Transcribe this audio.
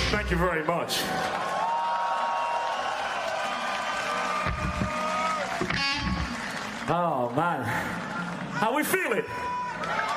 Thank you very much. Oh, man. How we feeling?